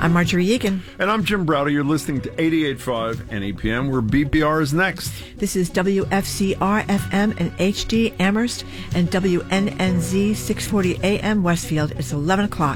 I'm Marjorie Egan. And I'm Jim Browder. You're listening to 88.5 NEPM, where BPR is next. This is WFCR FM and HD Amherst and WNNZ 640 AM Westfield. It's 11 o'clock.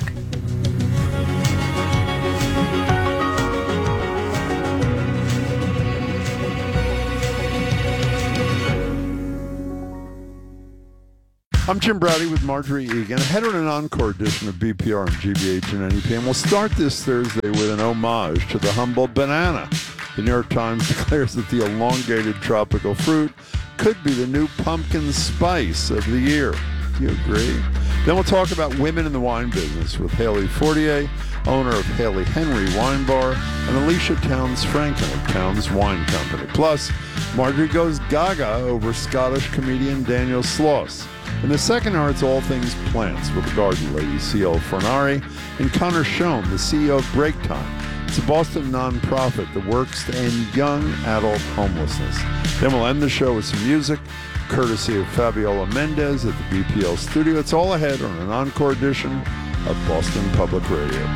I'm Jim Browdy with Marjorie Egan. Ahead on an encore edition of BPR and GBH and NEPM. We'll start this Thursday with an homage to the humble banana. The New York Times declares that the elongated tropical fruit could be the new pumpkin spice of the year. Do you agree? Then we'll talk about women in the wine business with Haley Fortier, owner of Haley Henry Wine Bar, and Alicia Towns-Franken of Towns Wine Company. Plus, Marjorie goes gaga over Scottish comedian Daniel Sloss. In the second hour, it's all things plants with the garden lady, C.L. Fornari, and Connor Schoen, the CEO of Break Time. It's a Boston nonprofit that works to end young adult homelessness. Then we'll end the show with some music, courtesy of Fabiola Mendez at the BPL studio. It's all ahead on an encore edition of Boston Public Radio.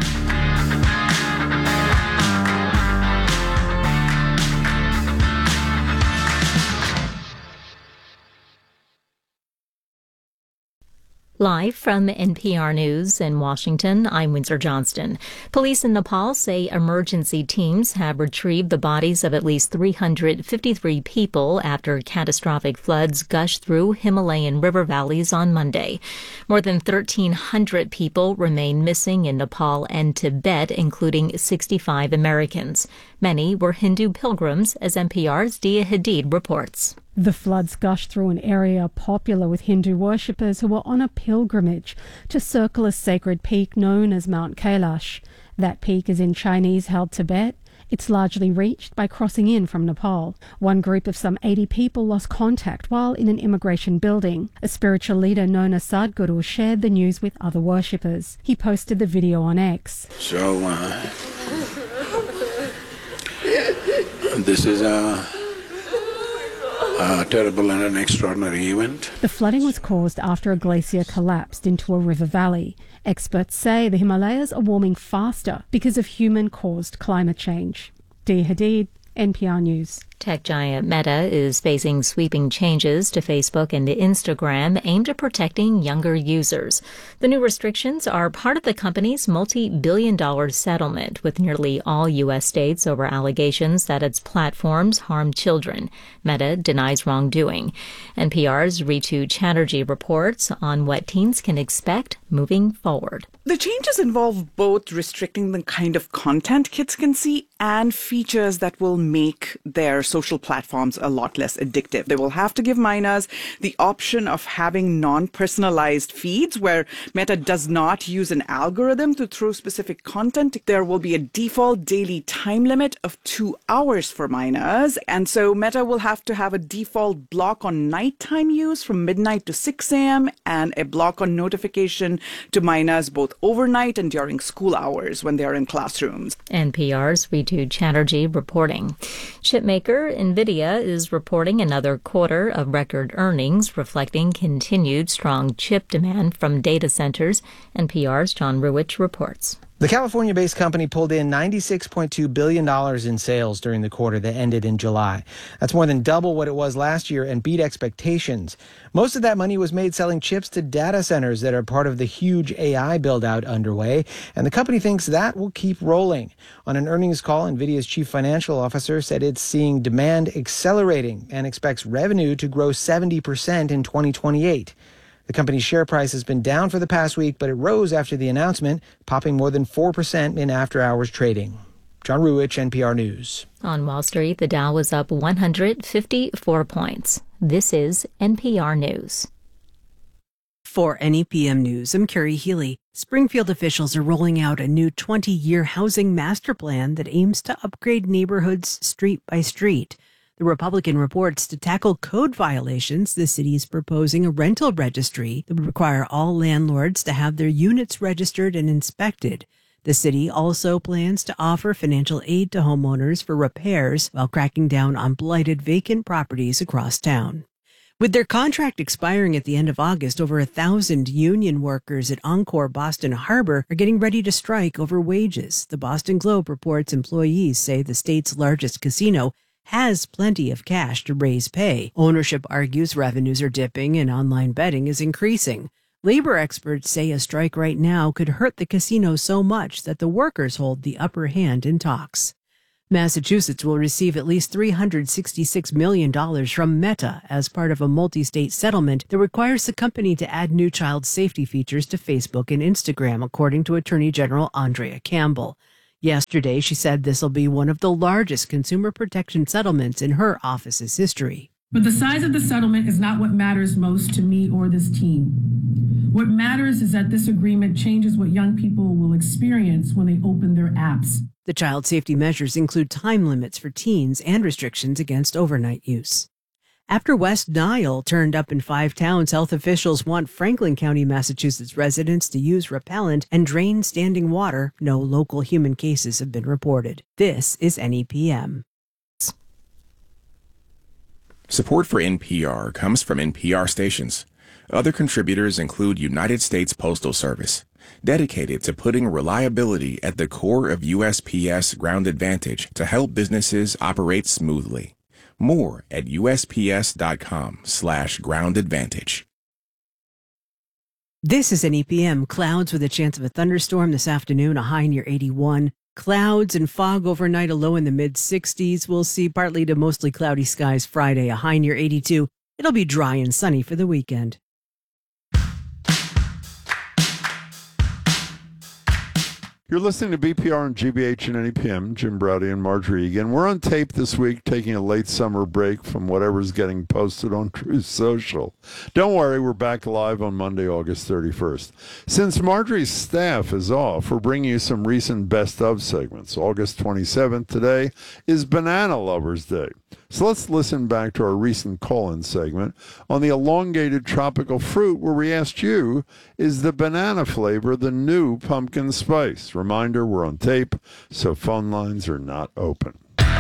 Live from NPR News in Washington, I'm Windsor Johnston. Police in Nepal say emergency teams have retrieved the bodies of at least 353 people after catastrophic floods gushed through Himalayan river valleys on Monday. More than 1,300 people remain missing in Nepal and Tibet, including 65 Americans. Many were Hindu pilgrims, as NPR's Dia Hadid reports. The floods gushed through an area popular with Hindu worshippers who were on a pilgrimage to circle a sacred peak known as Mount Kailash. That peak is in Chinese-held Tibet. It's largely reached by crossing in from Nepal. One group of some 80 people lost contact while in an immigration building. A spiritual leader known as Sadhguru shared the news with other worshippers. He posted the video on X. So, this is a terrible and an extraordinary event. The flooding was caused after a glacier collapsed into a river valley. Experts say the Himalayas are warming faster because of human-caused climate change. Dia Hadid, NPR News. Tech giant Meta is facing sweeping changes to Facebook and Instagram aimed at protecting younger users. The new restrictions are part of the company's multi-billion-dollar settlement with nearly all U.S. states over allegations that its platforms harm children. Meta denies wrongdoing. NPR's Ritu Chatterjee reports on what teens can expect moving forward. The changes involve both restricting the kind of content kids can see and features that will make their social platforms a lot less addictive. They will have to give minors the option of having non-personalized feeds where Meta does not use an algorithm to throw specific content. There will be a default daily time limit of 2 hours for minors. And so Meta will have to have a default block on nighttime use from midnight to 6 a.m. and a block on notification to minors both overnight and during school hours when they're in classrooms. NPR's Ritu Chatterjee reporting. Chipmaker NVIDIA is reporting another quarter of record earnings, reflecting continued strong chip demand from data centers. NPR's John Ruwitch reports. The California-based company pulled in $96.2 billion in sales during the quarter that ended in July. That's more than double what it was last year and beat expectations. Most of that money was made selling chips to data centers that are part of the huge AI build-out underway, and the company thinks that will keep rolling. On an earnings call, NVIDIA's chief financial officer said it's seeing demand accelerating and expects revenue to grow 70% in 2028. The company's share price has been down for the past week, but it rose after the announcement, popping more than 4% in after-hours trading. John Ruwitch, NPR News. On Wall Street, the Dow was up 154 points. This is NPR News. For NEPM News, I'm Carrie Healy. Springfield officials are rolling out a new 20-year housing master plan that aims to upgrade neighborhoods street by street. The Republican reports to tackle code violations. The city is proposing a rental registry that would require all landlords to have their units registered and inspected. The city also plans to offer financial aid to homeowners for repairs while cracking down on blighted vacant properties across town. With their contract expiring at the end of August, over 1,000 union workers at Encore Boston Harbor are getting ready to strike over wages. The Boston Globe reports employees say the state's largest casino has plenty of cash to raise pay. Ownership argues revenues are dipping and online betting is increasing. Labor experts say a strike right now could hurt the casino so much that the workers hold the upper hand in talks. Massachusetts will receive at least $366 million from Meta as part of a multi-state settlement that requires the company to add new child safety features to Facebook and Instagram, according to Attorney General Andrea Campbell. Yesterday, she said this will be one of the largest consumer protection settlements in her office's history. But the size of the settlement is not what matters most to me or this team. What matters is that this agreement changes what young people will experience when they open their apps. The child safety measures include time limits for teens and restrictions against overnight use. After West Nile turned up in 5 towns, health officials want Franklin County, Massachusetts residents to use repellent and drain standing water. No local human cases have been reported. This is NEPM. Support for NPR comes from NPR stations. Other contributors include United States Postal Service, dedicated to putting reliability at the core of USPS Ground Advantage to help businesses operate smoothly. More at USPS.com/Ground Advantage. This is NEPM. Clouds with a chance of a thunderstorm this afternoon, a high near 81. Clouds and fog overnight, a low in the mid-60s. We'll see partly to mostly cloudy skies Friday, a high near 82. It'll be dry and sunny for the weekend. You're listening to BPR and GBH and NEPM, Jim Browdy and Marjorie Egan. We're on tape this week, taking a late summer break from whatever's getting posted on Truth Social. Don't worry, we're back live on Monday, August 31st. Since Marjorie's staff is off, we're bringing you some recent best of segments. August 27th today is Banana Lovers Day. So let's listen back to our recent call-in segment on the elongated tropical fruit where we asked you, is the banana flavor the new pumpkin spice? Reminder, we're on tape, so phone lines are not open.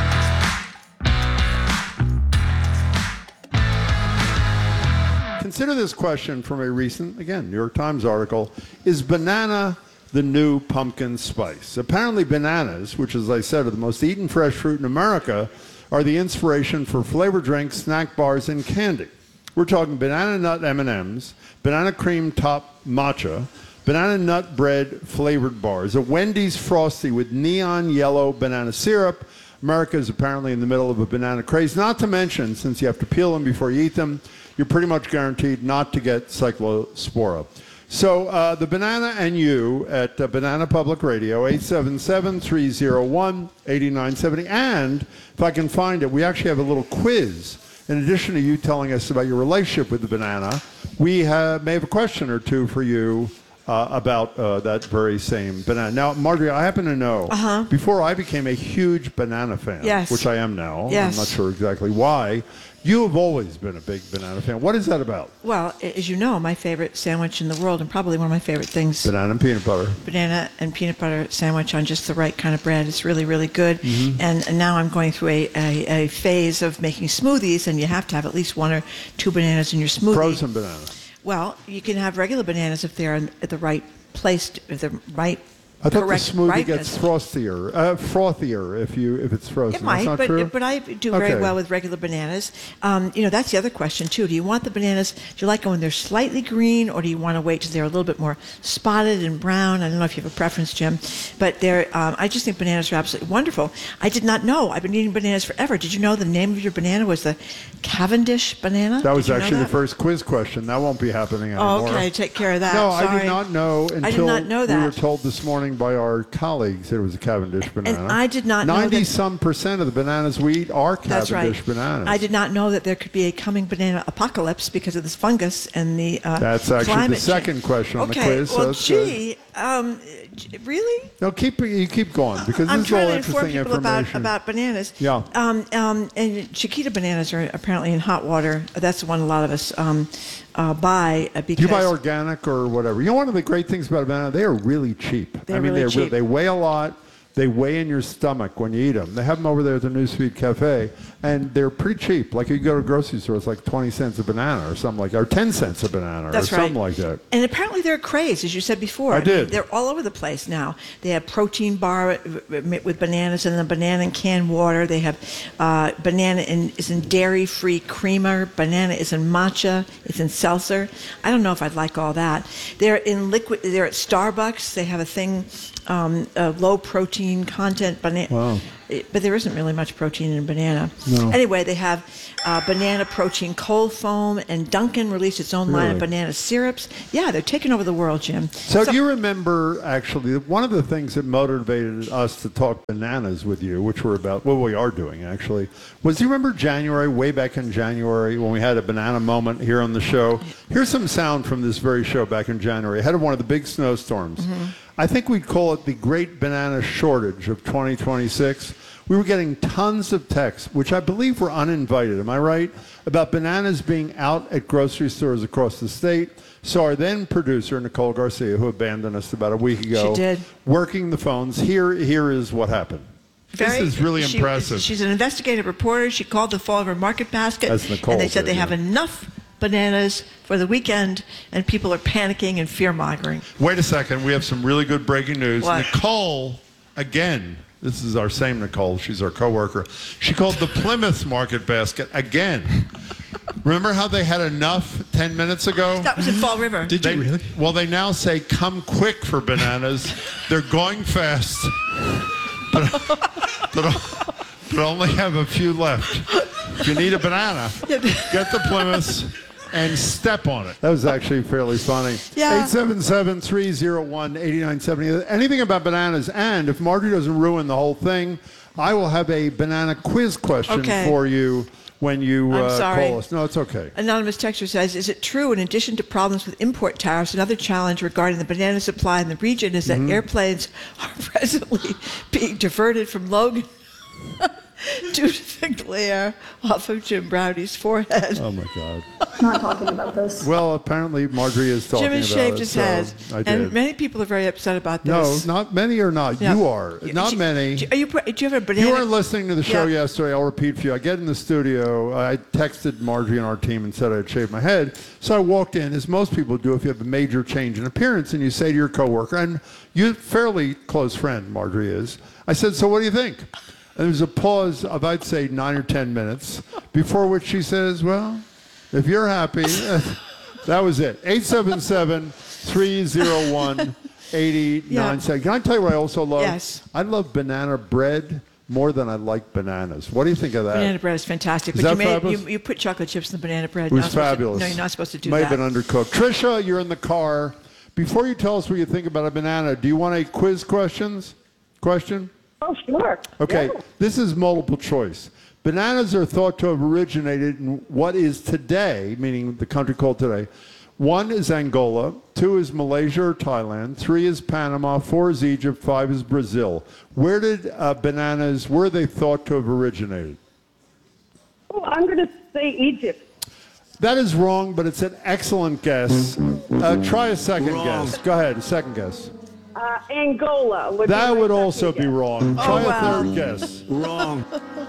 Consider this question from a recent, again, New York Times article. Is banana the new pumpkin spice? Apparently bananas, which as I said are the most eaten fresh fruit in America, are the inspiration for flavored drinks, snack bars, and candy. We're talking banana nut M&Ms, banana cream top matcha, banana nut bread flavored bars, a Wendy's Frosty with neon yellow banana syrup. America is apparently in the middle of a banana craze, not to mention, since you have to peel them before you eat them, you're pretty much guaranteed not to get cyclospora. So the Banana and You at Banana Public Radio, 877-301-8970. And if I can find it, we actually have a little quiz. In addition to you telling us about your relationship with the banana, we may have a question or two for you about that very same banana. Now, Marjorie, I happen to know, before I became a huge banana fan, which I am now, I'm not sure exactly why, you have always been a big banana fan. What is that about? Well, as you know, my favorite sandwich in the world, and probably one of my favorite things. Banana and peanut butter. Banana and peanut butter sandwich on just the right kind of bread. It's really, really good. Mm-hmm. And now I'm going through a phase of making smoothies, and you have to have at least 1 or 2 bananas in your smoothie. Frozen bananas. Well, you can have regular bananas if they're at the right place, if the right. I thought the smoothie gets frothier if it's frozen. It might, That's not true? but I do very well with regular bananas. That's the other question too. Do you want the bananas? Do you like them when they're slightly green, or do you want to wait till they're a little bit more spotted and brown? I don't know if you have a preference, Jim, but I just think bananas are absolutely wonderful. I did not know. I've been eating bananas forever. Did you know the name of your banana was the Cavendish banana? That was actually the first quiz question. That won't be happening anymore. Oh, okay, take care of that. No, Sorry. I did not know until we were told this morning by our colleagues that it was a Cavendish banana. And I did not know 90-some% of the bananas we eat are Cavendish bananas. I did not know that there could be a coming banana apocalypse because of this fungus and the That's actually the second question on the quiz. Well, really? No, keep going because I'm this is all trying to interesting inform people about bananas. Yeah. And Chiquita bananas are apparently in hot water. That's the one a lot of us buy. Because do you buy organic or whatever? You know, one of the great things about a banana, they are really cheap. They're really cheap. They weigh a lot. They weigh in your stomach when you eat them. They have them over there at the Newsfeed Cafe, and they're pretty cheap. Like you go to a grocery store, it's like 20 cents a banana or something like that, or 10 cents a banana or something like that. And apparently they're a craze, as you said before. I did. They're all over the place now. They have protein bar with bananas and then banana in canned water. They have banana is in dairy-free creamer. Banana is in matcha. It's in seltzer. I don't know if I'd like all that. They're in liquid. They're at Starbucks. They have a thing, low protein content banana. Wow. But there isn't really much protein in banana. No. Anyway, they have banana protein cold foam, and Dunkin' released its own line of banana syrups. Yeah, they're taking over the world, Jim. So do you remember, actually, one of the things that motivated us to talk bananas with you, which we're about, well, we are doing, actually, was, do you remember January, way back in January, when we had a banana moment here on the show? Here's some sound from this very show back in January, ahead of one of the big snowstorms. Mm-hmm. I think we'd call it the Great Banana Shortage of 2026. We were getting tons of texts, which I believe were uninvited, am I right, about bananas being out at grocery stores across the state. So our then producer, Nicole Garcia, who abandoned us about a week ago, she did. Working the phones, here is what happened. This is really impressive. She's an investigative reporter. She called the Fall River Market Basket, That's Nicole, and they said they have enough bananas for the weekend, and people are panicking and fear-mongering. Wait a second. We have some really good breaking news. What? Nicole, again, this is our same Nicole. She's our coworker. She called the Plymouth Market Basket again. Remember how they had enough 10 minutes ago? That was in Fall River. Did you really? Well, they now say, come quick for bananas. They're going fast, but only have a few left. If you need a banana, get the Plymouth and step on it. That was actually fairly funny. Yeah. 877-301-8970. Anything about bananas, and if Marjorie doesn't ruin the whole thing, I will have a banana quiz question for you when you call us. No, it's okay. Anonymous texter says, is it true, in addition to problems with import tariffs, another challenge regarding the banana supply in the region is that airplanes are presently being diverted from Logan due to the glare off of Jim Browdy's forehead? Oh, my God. Not talking about this. Well, apparently Marjorie is talking about it. Jim has shaved his head. And many people are very upset about this. No, not many are not. Yeah. You are. Not many. Do you have a banana? You weren't listening to the show yesterday. I'll repeat for you. I get in the studio. I texted Marjorie and our team and said I'd shave my head. So I walked in, as most people do if you have a major change in appearance, and you say to your coworker, and you're a fairly close friend, Marjorie is, I said, so what do you think? And there was a pause of, I'd say, 9 or 10 minutes, before which she says, well, if you're happy, that was it. 877-301-8097. Can I tell you what I also love? Yes. I love banana bread more than I like bananas. What do you think of that? Banana bread is fantastic. Is But that you put chocolate chips in the banana bread. It was fabulous. No, you're not supposed to do that. Might have been undercooked. Trisha, you're in the car. Before you tell us what you think about a banana, do you want a quiz question? Oh, sure. Okay, Yeah. This is multiple choice. Bananas are thought to have originated in what is today, meaning the country called today. 1 is Angola, 2 is Malaysia or Thailand, 3 is Panama, 4 is Egypt, 5 is Brazil. Where did bananas, where are they thought to have originated? Oh, I'm going to say Egypt. That is wrong, but it's an excellent guess. Try a second guess. Go ahead, a second guess. Angola. That would also be wrong. Try a third guess. Wrong.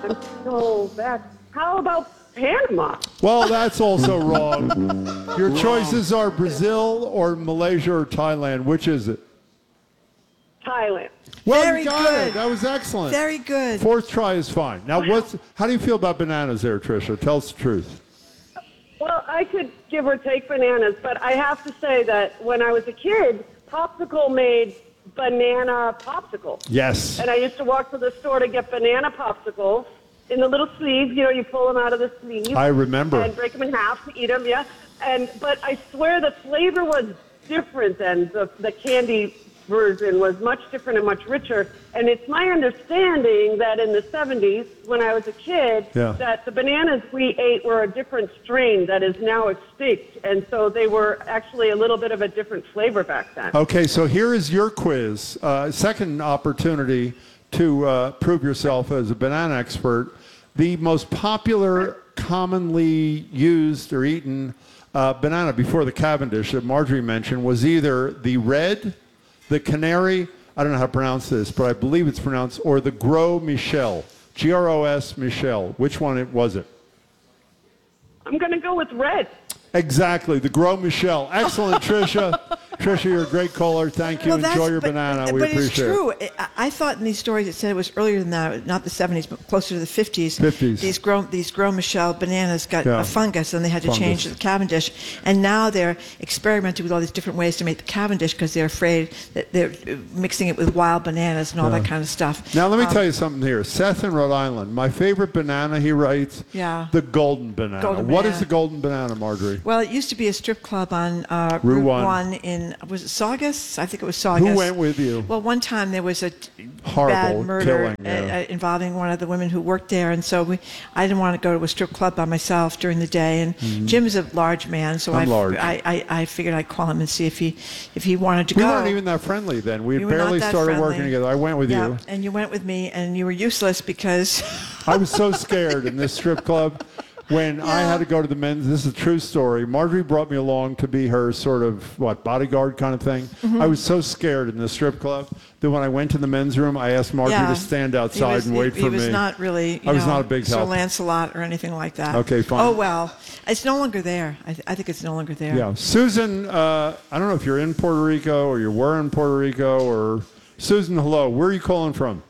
How about Panama? Well, that's also wrong. Your choices are Brazil or Malaysia or Thailand. Which is it? Thailand. Well, Very you got good. it. That was excellent. Very good. Fourth try is fine. Now, how do you feel about bananas there, Tricia? Tell us the truth. Well, I could give or take bananas, but I have to say that when I was a kid, Popsicle made banana popsicles. Yes. And I used to walk to the store to get banana popsicles in the little sleeves. You know, you pull them out of the sleeve. I remember. And break them in half to eat them, yeah. But I swear the flavor was different than the candy version was much different and much richer. And it's my understanding that in the 70s, when I was a kid, that the bananas we ate were a different strain that is now extinct. And so they were actually a little bit of a different flavor back then. Okay, so here is your quiz. Second opportunity to prove yourself as a banana expert. The most popular, commonly used or eaten banana before the Cavendish that Marjorie mentioned was either the red, the canary, I don't know how to pronounce this, but I believe it's pronounced, or the Gros Michel. Gros Michel. Which one was it? I'm going to go with red. Exactly, the Gros Michel. Excellent, Tricia. Tricia, you're a great caller. Thank you. Enjoy your banana. We appreciate it. But it's true. I thought in these stories it said it was earlier than that, not the 70s, but closer to the 50s. 50s. These Gros Michel bananas got a fungus, and they had to change to the Cavendish. And now they're experimenting with all these different ways to make the Cavendish because they're afraid that they're mixing it with wild bananas and all that kind of stuff. Now, let me tell you something here. Seth in Rhode Island, my favorite banana, he writes, the golden banana. What is the golden banana, Marjorie? Well, it used to be a strip club on Route 1 in, was it Saugus? I think it was Saugus. Who went with you? Well, one time there was a horrible bad murder killing, involving one of the women who worked there, and so I didn't want to go to a strip club by myself during the day. And Jim is a large man, so I figured I'd call him and see if he wanted to go. We weren't even that friendly then. We barely started working together. I went with you. And you went with me, and you were useless because I was so scared in this strip club. When I had to go to the men's, this is a true story. Marjorie brought me along to be her sort of, bodyguard kind of thing. I was so scared in the strip club that when I went to the men's room, I asked Marjorie to stand outside and wait for me. He was not really, I was not a big help. Sir Lancelot or anything like that. Okay, fine. Oh, well, it's no longer there. I think it's no longer there. Yeah. Susan, I don't know if you're in Puerto Rico or you were in Puerto Rico or... Susan, hello. Where are you calling from?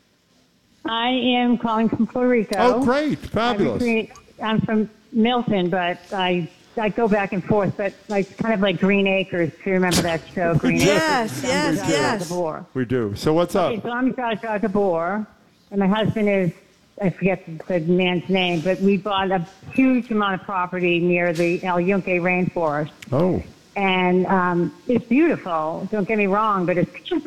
I am calling from Puerto Rico. Oh, great. Fabulous. I'm from Milton, but I go back and forth, but kind of like Green Acres. Do you remember that show, Green Acres? Yes. We do. So what's up? Okay, so I'm Zsa Gabor, and my husband is, I forget the man's name, but we bought a huge amount of property near the El Yunque rainforest. Oh. And it's beautiful. Don't get me wrong, but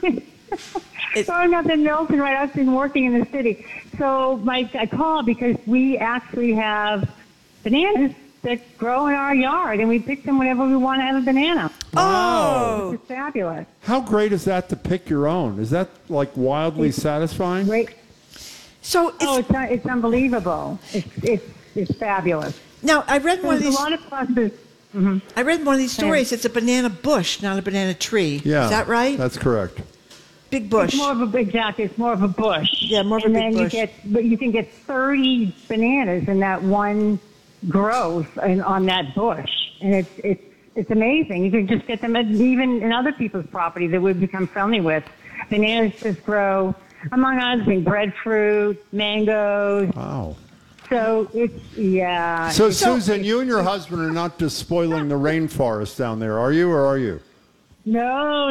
it's growing up in Milton, right? I've been working in the city. So I called because we actually have bananas that grow in our yard, and we pick them whenever we want to have a banana. Wow. It's fabulous. How great is that to pick your own? Is that wildly satisfying? Great. So it's unbelievable. It's fabulous. Now, I read one of these. A lot of pluses. I read one of these stories. It's a banana bush, not a banana tree. Yeah. Is that right? That's correct. Big bush. It's more of a big jacket. It's more of a bush. Yeah, more of a big bush. You can get 30 bananas in that one growth on that bush, and it's amazing. You can just get them even in other people's property that we've become friendly with. Bananas just grow, among other things, breadfruit, mangoes. Wow. So it's So Susan, you and your husband are not just spoiling the rainforest down there, are you, or are you? No.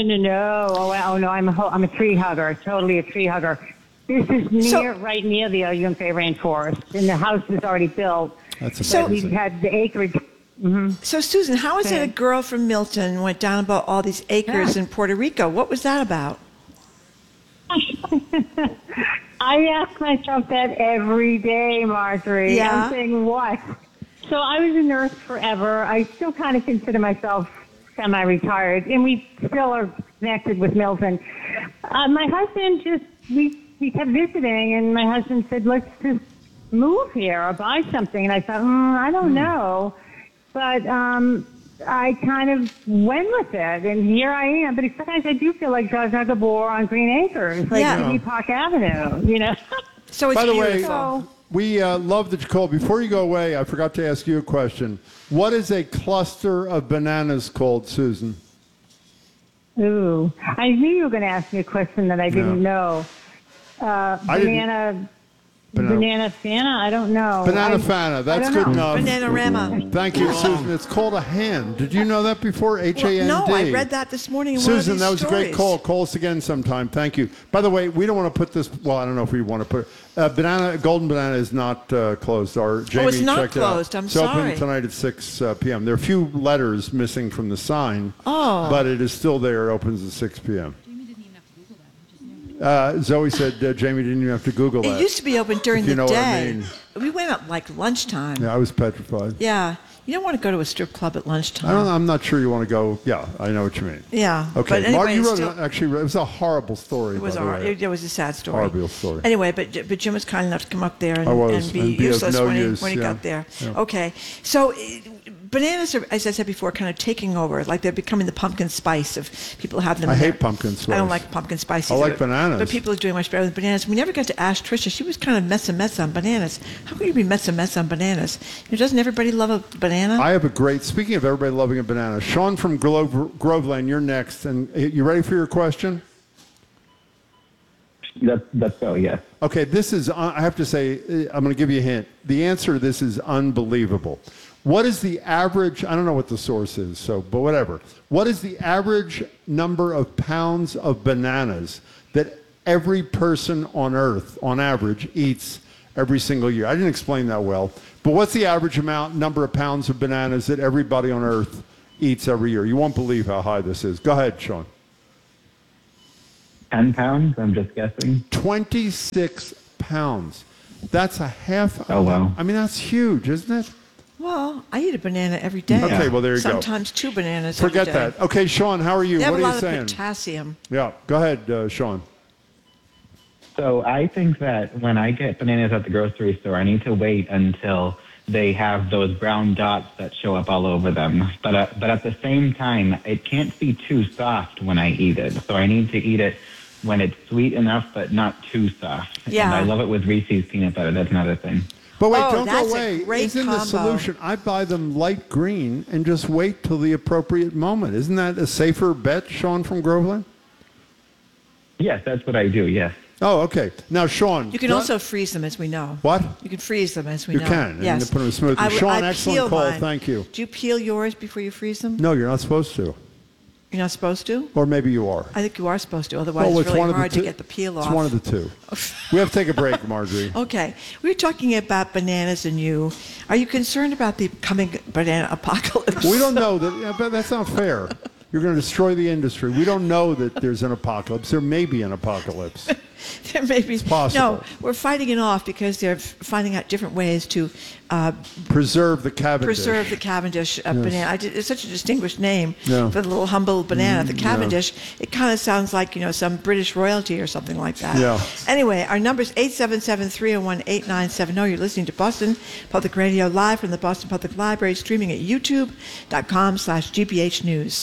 Oh no, I'm a tree hugger, totally a tree hugger. This is right near the El Yunque rainforest, and the house is already built. That's amazing. We've had the acreage. So Susan, how is it a girl from Milton went down about all these acres in Puerto Rico? What was that about? I ask myself that every day, Marjorie. Yeah. I'm saying what? So I was a nurse forever. I still kind of consider myself semi-retired, and we still are connected with Milton. My husband we kept visiting, and my husband said, let's just move here or buy something. And I thought, I don't know. But I kind of went with it, and here I am. But sometimes I do feel like Zsa Gabor on Green Acres, like City Park Avenue, you know? So it's By the beautiful. way, we love that you called. Before you go away, I forgot to ask you a question. What is a cluster of bananas called, Susan? Ooh, I knew you were going to ask me a question that I didn't know. Banana Fana? I don't know. Banana Fana. That's good enough. Bananarama. Thank you, Susan. It's called a hand. Did you know that before? H-A-N-D. No, I read that this morning in Susan, one of these that was stories. a great call. Call us again sometime. Thank you. By the way, we don't want to put this. Well, I don't know if we want to put it. Golden Banana is not closed. Jamie it's not checked closed. It out. I'm it's sorry. It's open tonight at 6 p.m. There are a few letters missing from the sign. Oh. But it is still there. It opens at 6 p.m. Zoe said Jamie didn't even have to Google that. It used to be open during the day. You know what I mean. We went at lunchtime. Yeah, I was petrified. Yeah. You don't want to go to a strip club at lunchtime. I'm not sure you want to go. Yeah, I know what you mean. Yeah. Okay. But anyway, Mark, you wrote it was a horrible story. It was a sad story. Horrible story. Anyway, but Jim was kind enough to come up there and be of useless no when use, he got there. Yeah. Okay. So bananas are, as I said before, kind of taking over. Like they're becoming the pumpkin spice of people have them. I hate pumpkin spice. I don't like pumpkin spice I either. like bananas. But people are doing much better with bananas. We never got to ask Tricia. She was kind of mess on bananas. How can you be mess on bananas? Doesn't everybody love a banana? I have a great, speaking of everybody loving a banana, Sean from Groveland, you're next. And you ready for your question? Let's go, yes. Okay, this is, I have to say, I'm going to give you a hint. The answer to this is unbelievable. What is the average, I don't know what the source is, but whatever. What is the average number of pounds of bananas that every person on Earth, on average, eats every single year? I didn't explain that well. But what's the average number of pounds of bananas that everybody on Earth eats every year? You won't believe how high this is. Go ahead, Sean. 10 pounds, I'm just guessing. 26 pounds. That's a half. Oh, wow. I mean, that's huge, isn't it? Well, I eat a banana every day. Okay, well, there you go. Sometimes 2 bananas Forget every day. that. Okay, Sean, how are you? They have what a are lot you saying? of potassium. Yeah, go ahead, Sean. So I think that when I get bananas at the grocery store, I need to wait until they have those brown dots that show up all over them. But at the same time, it can't be too soft when I eat it. So I need to eat it when it's sweet enough but not too soft. Yeah. And I love it with Reese's peanut butter. That's another thing. But wait, Oh, don't that's go a away. great Isn't the combo. solution? I buy them light green and just wait till the appropriate moment. Isn't that a safer bet, Sean from Groveland? Yes, that's what I do, yes. Oh, okay. Now, Sean. You can also freeze them, as we know. What? You can freeze them, as we You know. can. Yes. And put them in a smoothie. Sean, excellent peel call. mine. Thank you. Do you peel yours before you freeze them? No, you're not supposed to. You're not supposed to? Or maybe you are. I think you are supposed to. Otherwise, Well, it's really one of the hard to two. get the peel off. It's one of the two. We have to take a break, Marjorie. Okay. We were talking about bananas and you. Are you concerned about the coming banana apocalypse? We don't know that. Yeah, but that's not fair. You're going to destroy the industry. We don't know that there's an apocalypse. There may be an apocalypse. There may be. It's possible. No, we're fighting it off because they're finding out different ways to Preserve the Cavendish. preserve the Cavendish banana. It's such a distinguished name Yeah. for the little humble banana, the yeah. Cavendish. It kind of sounds like, some British royalty or something like that. Yeah. Anyway, our number is 877-301-8970. You're listening to Boston Public Radio live from the Boston Public Library, streaming at youtube.com/GBH News.